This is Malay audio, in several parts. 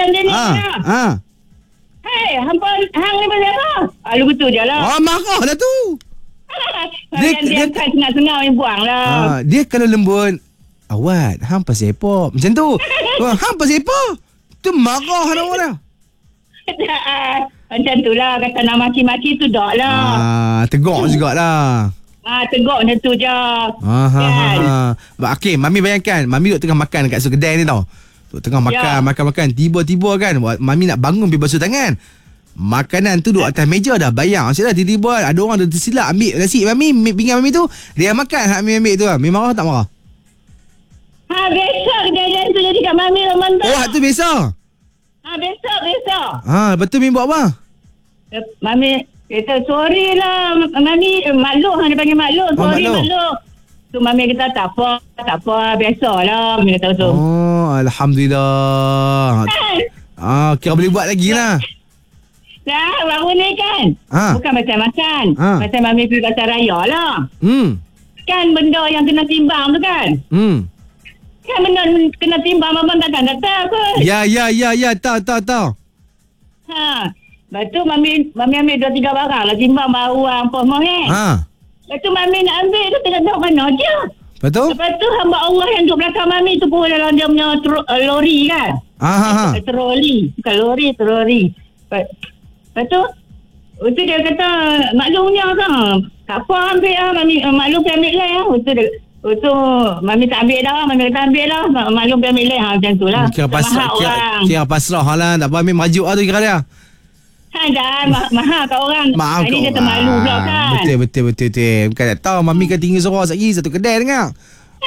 macam dia ni. Hei, hang ni pasal apa? Lu betul je lah. Marah dah tu. Dia kan sengau yang buang lah. Dia kalau lembut, awat, hang pasal apa? Macam tu. Hang pasal apa? Tu marah nak orang dah. Macam tu lah. Kata nak maki-maki tu dak lah. Tegak jugalah. Tegak macam tu je. Okey, Mami bayangkan, Mami duduk tengah makan kat kedai ni tau. Duduk tengah makan. Tiba-tiba kan, Mami nak bangun pergi basuh tangan. Makanan tu duduk atas meja dah bayang. Maksudnya tiba-tiba ada orang dah tersilap ambil nasi Mami, pinggan Mami tu. Dia makan hak Mami ambil tu. Mami marah tak marah? Biasa kejadian tu jadi kat Mami Roman tu. Hak tu biasa? Biasa. Betul Mami buat apa? Mami kata sorry lah Mami, maklum dia panggil maklum. Sorry maklum. Tu Mami kata tak apa, biasalah. Mami kata tu. Alhamdulillah. Kira boleh buat lagi lah. Dah, baru ni kan. Bukan pasal makan. Pasal Mami pergi pasal raya lah. Kan benda yang kena timbang tu kan. Kan benda kena timbang, Abang takkan datang kot. Ya, tahu. Lepas tu Mami ambil 2-3 barang lah, timbang bawang apa semua kan. Lepas tu Mami nak ambil tu tengok mana je. Lepas tu hamba Allah yang duduk belakang Mami tu pun dalam dia punya lori kan. Troli. Bukan lori, troli. Lepas tu dia kata maklumnya kan. Tak apa ambil lah. Maklum pergi ambil lah. Lepas tu Mami tak ambil dah. Mami kata ambil lah. Maklum pergi ambil lah. Macam tu lah. Kira pasrah lah. Tak apa ambil maju lah tu kira dia. Dah mahal kat orang. Ini dia termalu pula kan. Betul. Bukan tak tahu Mami kan tinggi suara lagi. Satu kedai dengar.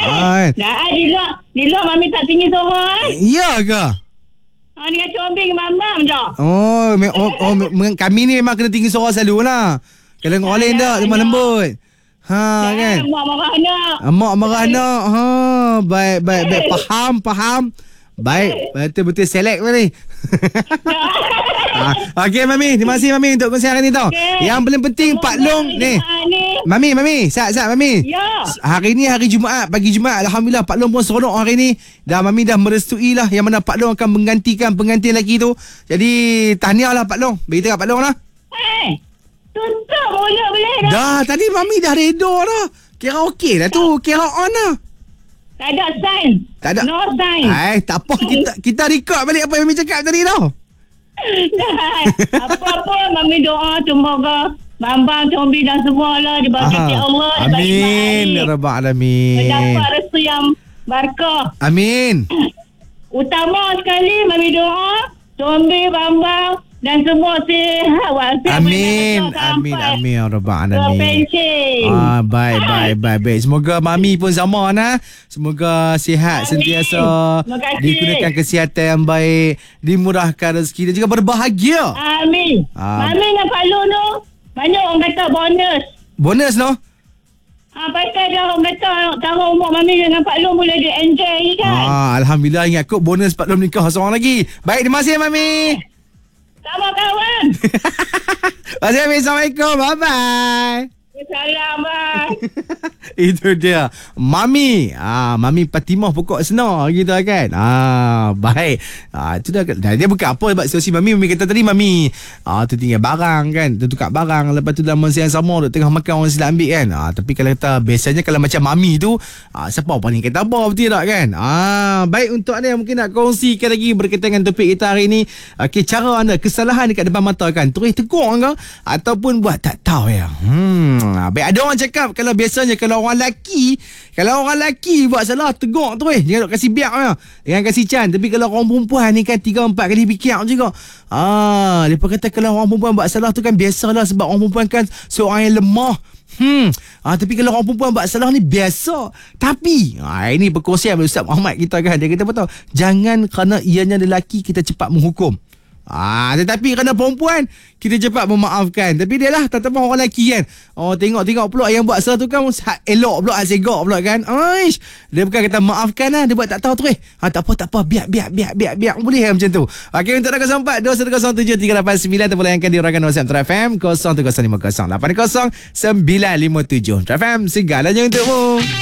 Di luar Mami tak tinggi suara. Ya ke? Dengan combing mamam je. Kami ni memang kena tinggi suara selalu lah. Kalau dengan orang lain tak lemah lembut. Kan. Mak marah nak. Mak marah nak. Baik. Faham. Baik. Betul select ni. Okey Mami, terima kasih Mami untuk kongsian hari ni tau. Yang paling penting Pak Long ni. Mami, sat Mami. Ya. Hari ni hari Jumaat, pagi Jumaat, alhamdulillah Pak Long pun seronok hari ni. Dah Mami dah merestui lah yang mana Pak Long akan menggantikan pengantin lelaki tu. Jadi tahniah lah Pak Long. Beritahu kat Pak Long lah. Tutup mulut boleh dah. Dah, tadi Mami dah reda dah. Kira okey dah tu, kira on lah. Tak ada sign. Tak ada. No sign. Tak apa, kita record balik apa yang Mami cakap tadi tau. Apa-apa Mami doa semoga Bambang, Combi dan semua lah diberkati Allah. Amin. Ya Rabbal Alamin. Mendapat restu yang barakah. Amin. Utama sekali Mami doa Combi, Bambang dan semua sihat walafiat. Amin. Ya Rabbal Alamin. Baik. Semoga Mami pun sama nah. Semoga sihat sentiasa, dikurniakan kesihatan yang baik, dimurahkan rezeki dan juga berbahagia. Amin. Mami dengan Pak Long tu banyak orang kata bonus no. Pasal dah orang kata tahun umur Mami dengan Pak Long boleh dia enjoy kan. Alhamdulillah, ingat kot bonus Pak Long nikah seorang lagi. Baik, terima kasih Mami. Sama kawan. Terima kasih Mami. Assalamualaikum. Bye-bye. Salam bang. Itu dia Mami. Mami Fatimah pokok senar gitu kan. Baik. Itu dah dia bukan apa sebab situasi Mami kata tadi Mami tertinggal barang kan, tertukar barang, lepas tu dalam masa yang sama duk tengah makan orang silap ambil kan. Tapi kalau kata biasanya kalau macam Mami tu siapa paling kata apa, betul tak kan. Baik, untuk anda yang mungkin nak kongsikan lagi berkaitan dengan topik kita hari ni, cara anda kesalahan dekat depan mata kan, terus tegur ke ataupun buat tak tahu ya. Baik, ada orang cakap kalau biasanya kalau orang lelaki buat salah tegur terus, jangan duk kasih biak ya. Jangan kasih can. Tapi kalau orang perempuan ni kan 3-4 kali fikir juga. Depa kata kalau orang perempuan buat salah tu kan biasalah, sebab orang perempuan kan seorang yang lemah. Tapi kalau orang perempuan buat salah ni biasa. Tapi ini perkongsian Ustaz Muhammad kita kan. Dia kata apa tau? Jangan kerana ianya lelaki kita cepat menghukum. Tetapi kerana perempuan kita cepat memaafkan. Tapi dia lah tak tahu orang lelaki kan. Tengok pula yang buat salah tu kan elok pula, segak pula kan. Dia bukan kata maafkan lah, dia buat tak tahu terus. Tak apa, biar boleh macam tu. Okey, untuk 04 2107389 terpulayangkan di rakan WhatsApp Traf FM 01508080 957. Traf FM segalanya untukmu.